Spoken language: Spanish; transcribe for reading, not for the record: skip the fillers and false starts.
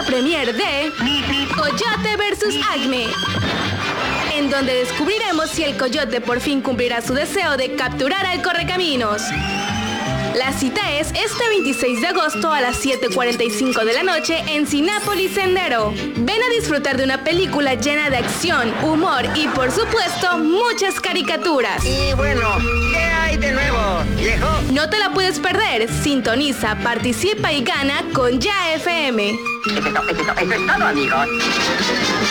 premier de Coyote vs Acme, en donde descubriremos si el coyote por fin cumplirá su deseo de capturar al correcaminos. La cita es este 26 de agosto a las 7:45 de la noche en Cinépolis Sendero. Ven a disfrutar de una película llena de acción, humor y, por supuesto, muchas caricaturas. Y bueno, ¿qué hay de nuevo, viejo? No te la puedes perder. Sintoniza, participa y gana con Ya FM. Eso es todo, amigos.